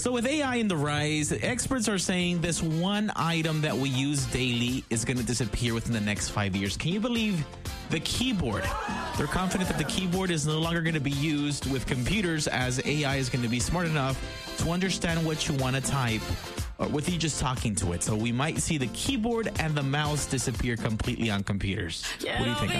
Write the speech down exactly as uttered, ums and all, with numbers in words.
So with A I in the rise, experts are saying this one item that we use daily is going to disappear within the next five years. Can you believe the keyboard? They're confident that the keyboard is no longer going to be used with computers, as A I is going to be smart enough to understand what you want to type or with you just talking to it. So we might see the keyboard and the mouse disappear completely on computers. What do you think?